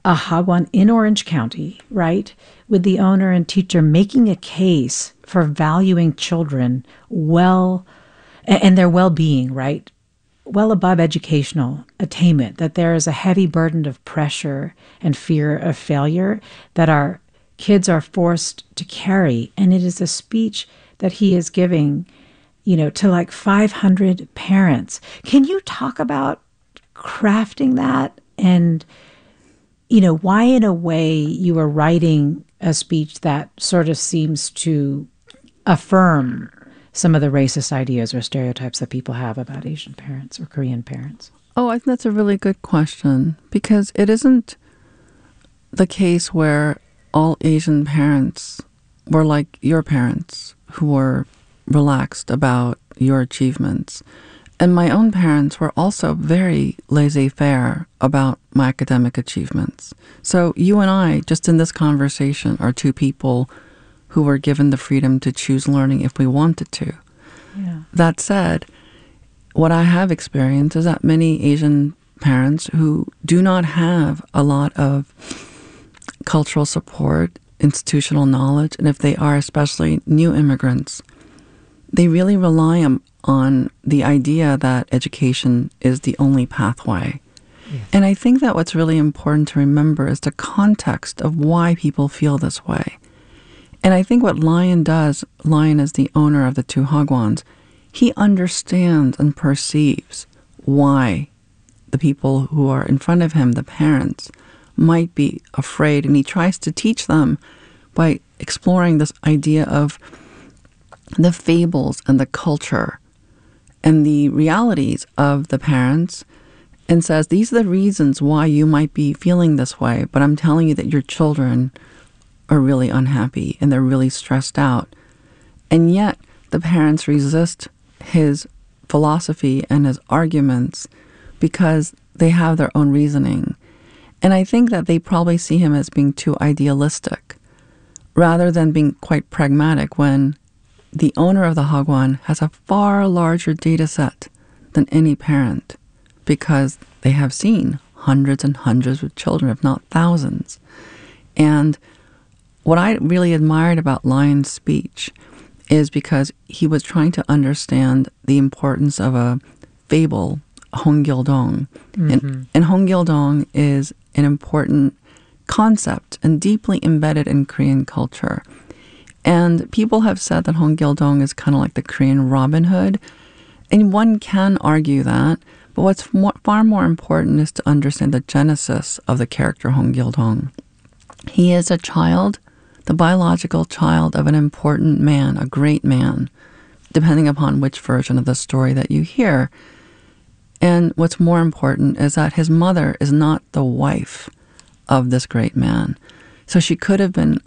a hagwon in Orange County, right, with the owner and teacher making a case for valuing children and their well-being, right, well above educational attainment, that there is a heavy burden of pressure and fear of failure that our kids are forced to carry. And it is a speech that he is giving, to like 500 parents. Can you talk about crafting that and, why in a way you are writing a speech that sort of seems to affirm some of the racist ideas or stereotypes that people have about Asian parents or Korean parents? Oh, I think that's a really good question, because it isn't the case where all Asian parents were like your parents, who were relaxed about your achievements. And my own parents were also very laissez-faire about my academic achievements. So you and I, just in this conversation, are two people who were given the freedom to choose learning if we wanted to. Yeah. That said, what I have experienced is that many Asian parents who do not have a lot of cultural support, institutional knowledge, and if they are especially new immigrants, they really rely on the idea that education is the only pathway. Yes. And I think that what's really important to remember is the context of why people feel this way. And I think what Lion does, Lion is the owner of the two hagwons, he understands and perceives why the people who are in front of him, the parents, might be afraid. And he tries to teach them by exploring this idea of the fables and the culture and the realities of the parents, and says, these are the reasons why you might be feeling this way, but I'm telling you that your children are really unhappy and they're really stressed out. And yet the parents resist his philosophy and his arguments because they have their own reasoning. And I think that they probably see him as being too idealistic rather than being quite pragmatic, when the owner of the hagwon has a far larger data set than any parent, because they have seen hundreds and hundreds of children, if not thousands. And what I really admired about Lion's speech is because he was trying to understand the importance of a fable, Honggil-dong. Mm-hmm. And Honggil-dong is an important concept and deeply embedded in Korean culture. And people have said that Honggil-dong is kind of like the Korean Robin Hood. And one can argue that. But what's far more important is to understand the genesis of the character Honggil-dong. He is a child, the biological child of an important man, a great man, depending upon which version of the story that you hear. And what's more important is that his mother is not the wife of this great man. So he could have been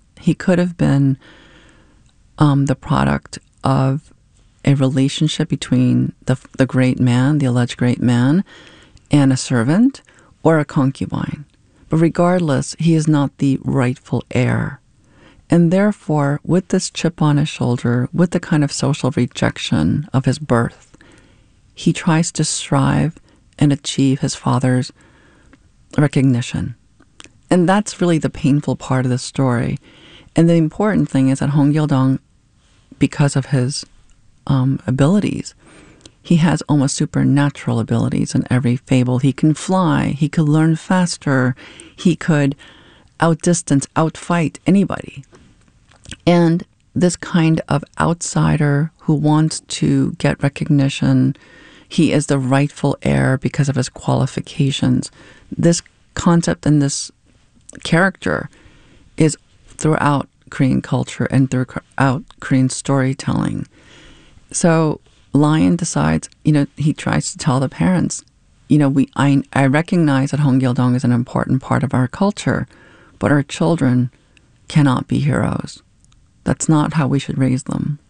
the product of a relationship between the great man, the alleged great man, and a servant or a concubine. But regardless, he is not the rightful heir. And therefore, with this chip on his shoulder, with the kind of social rejection of his birth, he tries to strive and achieve his father's recognition. And that's really the painful part of the story. And the important thing is that Honggil-dong, because of his abilities, he has almost supernatural abilities in every fable. He can fly, he could learn faster, he could outdistance, outfight anybody. And this kind of outsider who wants to get recognition, he is the rightful heir because of his qualifications. This concept and this character is throughout Korean culture and throughout Korean storytelling. So Lion decides, he tries to tell the parents, I recognize that Honggil-dong is an important part of our culture, but our children cannot be heroes. That's not how we should raise them.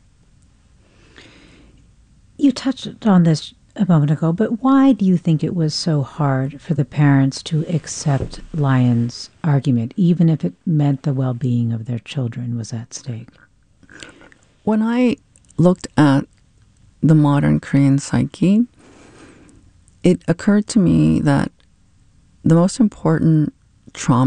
You touched on this a moment ago, but why do you think it was so hard for the parents to accept Lion's argument, even if it meant the well-being of their children was at stake? When I looked at the modern Korean psyche, it occurred to me that the most important trauma